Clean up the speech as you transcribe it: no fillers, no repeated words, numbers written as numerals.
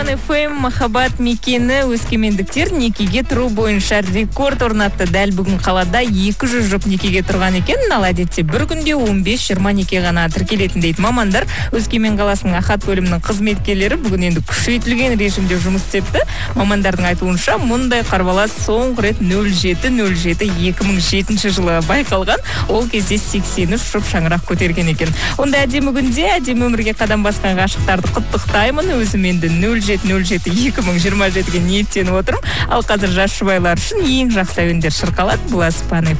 Испан ФМ махаббат мекені өскемендіктер некеге тұру бойынша рекорд орнатты. Дәл бүгін қалада 200 жұп некеге тұрған екен. Ал әдетте бір күнде 15-20 неке ғана тіркелетін дейді мамандар. Өскемен қаласының ахат бөлімінің қызметкерлері бүгін енді күшейтілген режимде жұмыс істепті. Мамандардың айтуынша мұндай қарбалас соңғы рет 07-07-2007 жылы байқалған. Ол кезде 83 жұп шаңырақ көтерген екен. Онда әдемі күнде әдемі өмірге қадам басқан ғашықтарды құттықтаймын. Өзім енді 07-07-2027-ге ниеттеніп отырмын. Ал қазір жас жұбайлар үшін ең жақсы әуендер шырқалады. Бұл Испан